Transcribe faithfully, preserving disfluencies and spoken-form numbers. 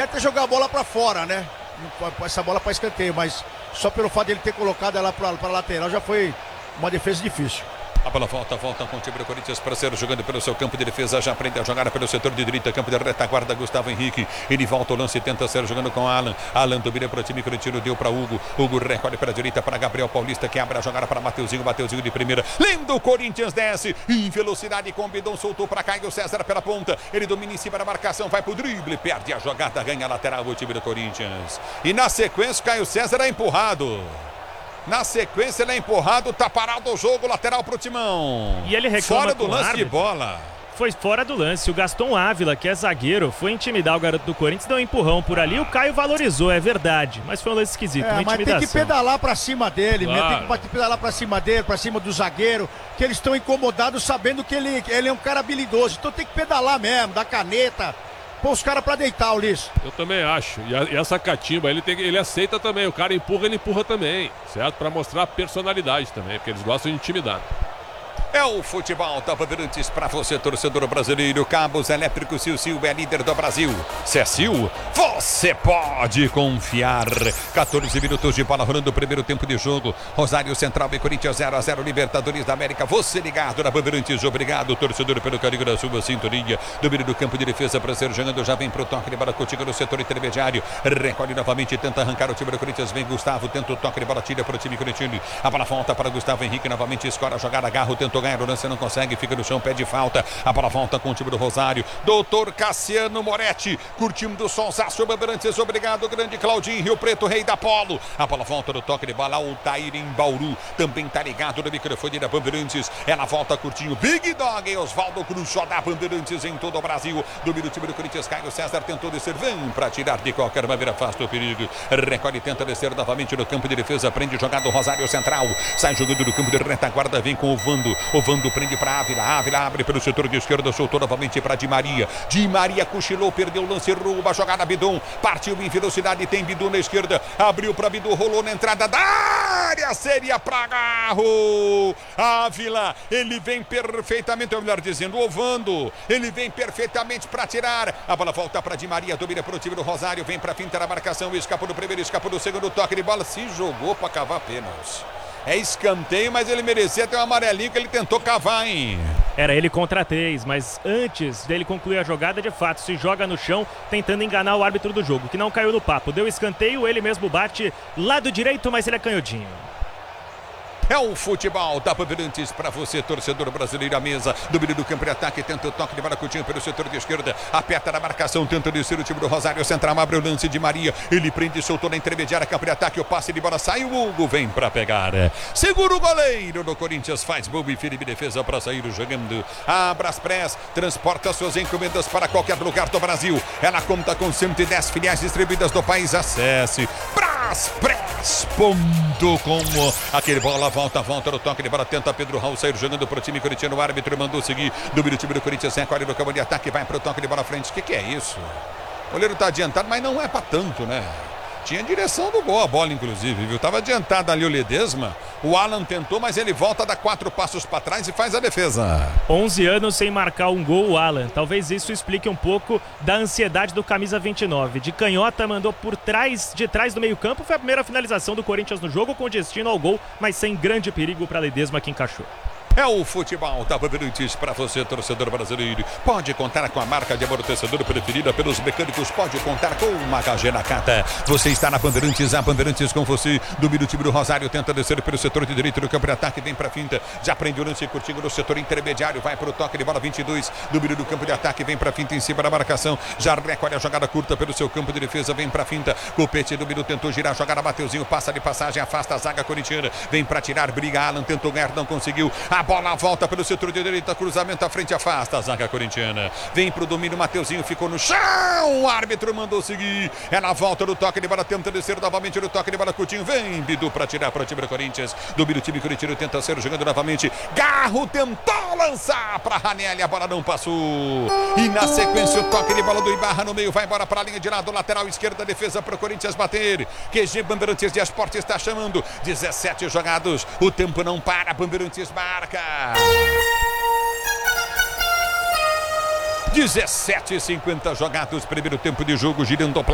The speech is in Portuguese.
certo é jogar a bola pra fora, né? Essa bola pra escanteio, mas só pelo fato dele ter colocado ela pra, pra lateral já foi uma defesa difícil. A bola volta, volta com o time do Corinthians para ser jogando pelo seu campo de defesa. Já aprende a jogar pelo setor de direita, campo de retaguarda, Gustavo Henrique. Ele volta o lance, tenta ser jogando com Alan. Alan domina para o time corintiano, deu para Hugo. Hugo recolhe para a direita para Gabriel Paulista, que abre a jogada para Mateuzinho. Mateuzinho de primeira. Lindo, o Corinthians desce em velocidade com o Bidon, soltou para Caio César pela ponta. Ele domina em cima da marcação, vai para o drible, perde a jogada, ganha a lateral o time do Corinthians. E na sequência, Caio César é empurrado. Na sequência ele é empurrado, tá parado o jogo, lateral pro Timão. E ele reclama fora do com o lance árbitro. de bola. Foi fora do lance. O Gaston Ávila, que é zagueiro, foi intimidar o garoto do Corinthians, deu um empurrão por ali. O Caio valorizou, é verdade. Mas foi um lance esquisito, é, uma mas intimidação. tem que pedalar pra cima dele, Claro. né? Tem que pedalar pra cima dele, pra cima do zagueiro, que eles estão incomodados sabendo que ele, ele é um cara habilidoso. Então tem que pedalar mesmo, dar caneta. Pô, os caras pra deitar, Ulisses. Eu também acho. E, a, e essa catimba, ele, tem, ele aceita também. O cara empurra, ele empurra também. Certo? Pra mostrar personalidade também, porque eles gostam de intimidar. É o futebol da Bandeirantes para você, torcedor brasileiro. Cabos Elétricos Sil Sil é líder do Brasil. Se é Sil, você pode confiar. quatorze minutos de bola rolando o primeiro tempo de jogo. Rosário Central e Corinthians zero a zero, Libertadores da América. Você ligado na Bandeirantes. Obrigado, torcedor, pelo carinho da sua sintonia. Domínio do campo de defesa para ser jogando. Já vem pro toque de bola contigo no setor intermediário. Recolhe novamente, tenta arrancar o time do Corinthians. Vem Gustavo, tenta o toque de bola, tira para o time corintiano. A bola volta para Gustavo Henrique. Novamente escora a jogada, agarra, tentou ganhar o lance, não consegue, fica no chão, pede falta. A bola volta com o time do Rosário. Doutor Cassiano Moretti, curtindo do Sonsaço Bandeirantes. Obrigado, grande Claudinho, Rio Preto, rei da polo. A bola volta no toque de bola. O Tair em Bauru também tá ligado no microfone da Bandeirantes. Ela volta curtinho. Big Dog e Oswaldo Cruz, só da Bandeirantes em todo o Brasil. Domina o time do Corinthians. Caio César tentou descer, vem pra tirar de qualquer maneira, afasta o perigo. Recolhe, tenta descer novamente no campo de defesa. Prende jogado Rosário Central. Sai jogando do campo de retaguarda, vem com o Vando. O Vando prende para Ávila. Ávila abre pelo setor de esquerda, soltou novamente para Di Maria. Di Maria cochilou, perdeu o lance, rouba a jogada. Bidon partiu em velocidade, tem Bidu na esquerda, abriu para Bidu, rolou na entrada da área, seria para Garro. Ávila, ele vem perfeitamente, ou melhor dizendo, o Vando, ele vem perfeitamente para tirar. A bola volta para Di Maria, domina para o time do Rosário, vem para fintar a marcação, escapou do primeiro, escapou do segundo, toque de bola, se jogou para cavar pênalti. É escanteio, mas ele merecia ter um amarelinho que ele tentou cavar, hein? Era ele contra três, mas antes dele concluir a jogada, de fato, se joga no chão, tentando enganar o árbitro do jogo, que não caiu no papo. Deu escanteio, ele mesmo bate lado direito, mas ele é canhotinho. É o futebol da Bandeirantes para você, torcedor brasileiro, à mesa. Domínio do campo de ataque, tenta o toque de bola curtinho pelo setor de esquerda. Aperta na marcação, tenta descer o time do Rosário Central. Abre o lance de Maria. Ele prende, soltou na intermediária, campo de ataque. O passe de bola sai. O Hugo vem para pegar. Segura o goleiro do Corinthians. Faz bobo e firme defesa para sair jogando. A Braspress transporta suas encomendas para qualquer lugar do Brasil. Ela conta com cento e dez filiais distribuídas do país. Acesse braspress ponto com. Aquele bola volta, volta no toque de bola, tenta Pedro Raul sair jogando pro time corintiano, o árbitro mandou seguir, domina o time do Corinthians, recolhe no campo de ataque, vai pro toque de bola à frente. O que que é isso? O goleiro tá adiantado, mas não é pra tanto, né? Tinha direção do gol a bola, inclusive, viu? Tava adiantado ali o Ledesma. O Alan tentou, mas ele volta, dá quatro passos para trás e faz a defesa. onze anos sem marcar um gol, o Alan. Talvez isso explique um pouco da ansiedade do camisa vinte e nove. De canhota, mandou por trás, de trás do meio campo. Foi a primeira finalização do Corinthians no jogo, com destino ao gol, mas sem grande perigo para Ledesma, que encaixou. É o futebol da Bandeirantes para você, torcedor brasileiro. Pode contar com a marca de amortecedor preferida pelos mecânicos. Pode contar com uma H G Nakata. Você está na Bandeirantes, a Bandeirantes com você. Domina o time do Rosário, tenta descer pelo setor de direito do campo de ataque. Vem para a finta, já prende o lance curtinho no setor intermediário. Vai para o toque de bola vinte e dois. Domina do campo de ataque, vem para a finta em cima da marcação. Já recolhe a jogada curta pelo seu campo de defesa. Vem para a finta. Copete domina, tentou girar, jogada Mateuzinho. Passa de passagem, afasta a zaga corintiana. Vem para tirar, briga. Alan tentou ganhar, não conseguiu. A bola volta pelo setor de direita, cruzamento à frente, afasta a zaga corintiana. Vem pro domínio, Mateuzinho ficou no chão. O árbitro mandou seguir. É na volta do toque de bola, tenta descer novamente no toque de bola, Coutinho. Vem Bidu para tirar para o time do Corinthians. Domina o time corintiano, tenta ser jogando novamente. Garro tentou lançar para Ranelli, a bola não passou. E na sequência, o toque de bola do Ibarra no meio, vai embora para a linha de lado, lateral esquerda, defesa para o Corinthians bater. Q G Bandeirantes de Esporte está chamando. dezessete jogados, o tempo não para, Bandeirantes marca. dezessete e cinquenta jogados, primeiro tempo de jogo, girando o